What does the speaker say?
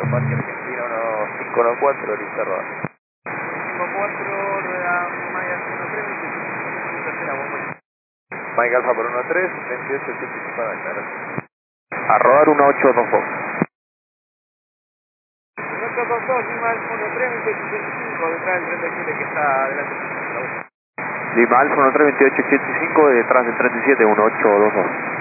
Parque Argentina 1594, lista roda. 54, rueda Mike Alfa 13, tercera bomba. Mike Alfa por 13, 2885 a declarar. A rodar 1822. 1822, Lima Alfa 13, 2885, detrás del 37 que está delante. Lima Alfa 13, 2885, detrás del 37, 1822.